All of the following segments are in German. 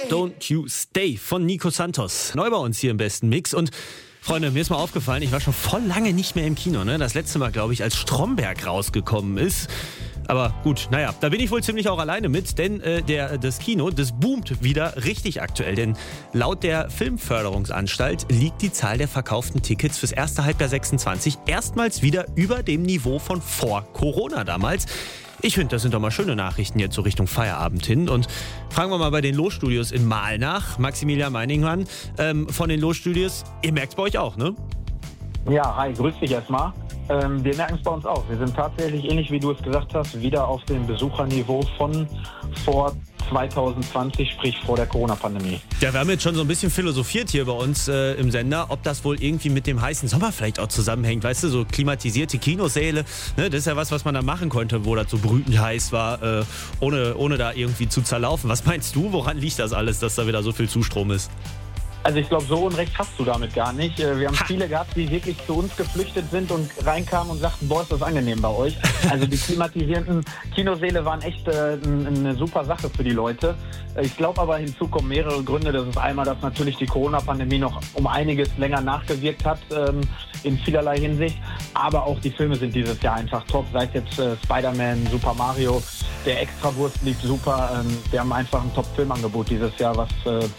Don't You Stay von Nico Santos. Neu bei uns hier im besten Mix. Und Freunde, mir ist mal aufgefallen, ich war schon voll lange nicht mehr im Kino. Ne? Das letzte Mal, glaube ich, als Stromberg rausgekommen ist. Aber gut, naja, da bin ich wohl ziemlich auch alleine mit, denn das Kino, das boomt wieder richtig aktuell. Denn laut der Filmförderungsanstalt liegt die Zahl der verkauften Tickets fürs erste Halbjahr 26 erstmals wieder über dem Niveau von vor Corona damals. Ich finde, das sind doch mal schöne Nachrichten jetzt so Richtung Feierabend hin. Und fragen wir mal bei den Los-Studios in Mahl nach. Maximilian Meiningmann von den Los-Studios. Ihr merkt es bei euch auch, ne? Ja, hi, grüß dich erstmal. Wir merken es bei uns auch. Wir sind tatsächlich, ähnlich wie du es gesagt hast, wieder auf dem Besucherniveau von vor 2020, sprich vor der Corona-Pandemie. Ja, wir haben jetzt schon so ein bisschen philosophiert hier bei uns im Sender, ob das wohl irgendwie mit dem heißen Sommer vielleicht auch zusammenhängt. Weißt du, so klimatisierte Kinosäle, ne, das ist ja was man da machen konnte, wo das so brütend heiß war, ohne da irgendwie zu zerlaufen. Was meinst du, woran liegt das alles, dass da wieder so viel Zustrom ist? Also ich glaube, so Unrecht hast du damit gar nicht. Wir haben viele gehabt, die wirklich zu uns geflüchtet sind und reinkamen und sagten, boah, ist das angenehm bei euch. Also die klimatisierten Kinosäle waren echt eine super Sache für die Leute. Ich glaube aber, hinzu kommen mehrere Gründe. Das ist einmal, dass natürlich die Corona-Pandemie noch um einiges länger nachgewirkt hat, in vielerlei Hinsicht. Aber auch die Filme sind dieses Jahr einfach top. Sei es jetzt Spider-Man, Super Mario, der Extrawurst lief super. Wir haben einfach ein Top-Filmangebot dieses Jahr, was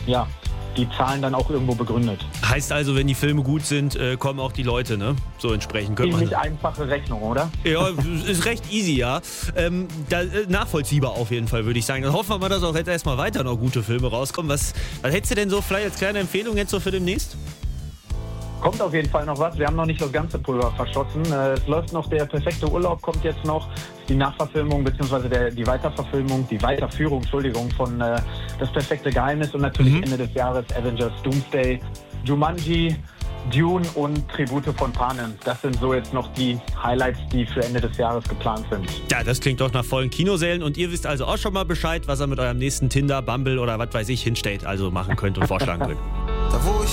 die Zahlen dann auch irgendwo begründet. Heißt also, wenn die Filme gut sind, kommen auch die Leute, ne? So entsprechend könnte man. Ziemlich einfache Rechnung, oder? Ja, ist recht easy, ja. Nachvollziehbar auf jeden Fall, würde ich sagen. Dann hoffen wir mal, dass auch jetzt erstmal weiter noch gute Filme rauskommen. Was hättest du denn so vielleicht als kleine Empfehlung jetzt so für demnächst? Kommt auf jeden Fall noch was. Wir haben noch nicht das ganze Pulver verschossen. Es läuft noch der perfekte Urlaub, kommt jetzt noch die Nachverfilmung bzw. die Weiterführung von Das perfekte Geheimnis und natürlich Ende des Jahres Avengers Doomsday, Jumanji, Dune und Tribute von Panem. Das sind so jetzt noch die Highlights, die für Ende des Jahres geplant sind. Ja, das klingt doch nach vollen Kinosälen und ihr wisst also auch schon mal Bescheid, was ihr mit eurem nächsten Tinder, Bumble oder was weiß ich hinstellt, also machen könnt und vorschlagen könnt.